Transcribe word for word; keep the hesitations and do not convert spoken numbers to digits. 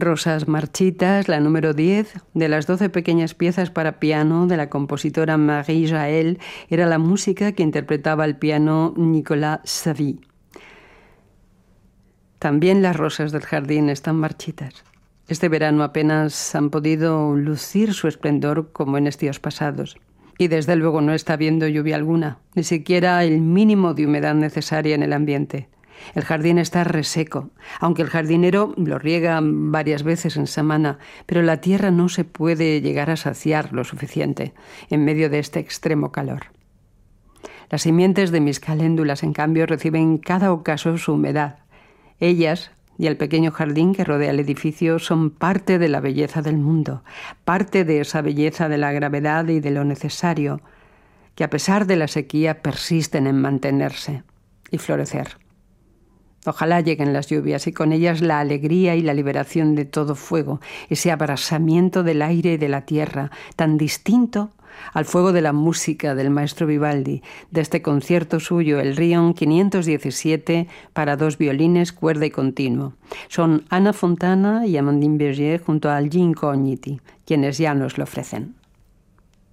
Rosas marchitas, la número diez, de las doce pequeñas piezas para piano de la compositora Marie Jaël, era la música que interpretaba al piano Nicolas Savy. También las rosas del jardín están marchitas. Este verano apenas han podido lucir su esplendor como en estíos pasados. Y desde luego no está habiendo lluvia alguna, ni siquiera el mínimo de humedad necesaria en el ambiente. El jardín está reseco, aunque el jardinero lo riega varias veces en semana, pero la tierra no se puede llegar a saciar lo suficiente en medio de este extremo calor. Las simientes de mis caléndulas, en cambio, reciben en cada ocaso su humedad. Ellas y el pequeño jardín que rodea el edificio son parte de la belleza del mundo, parte de esa belleza de la gravedad y de lo necesario, que a pesar de la sequía persisten en mantenerse y florecer. Ojalá lleguen las lluvias y con ellas la alegría y la liberación de todo fuego, ese abrasamiento del aire y de la tierra, tan distinto al fuego de la música del maestro Vivaldi, de este concierto suyo, el Rion quinientos diecisiete, para dos violines, cuerda y continuo. Son Anna Fontana y Amandine Berger junto a Algin Cogniti, quienes ya nos lo ofrecen.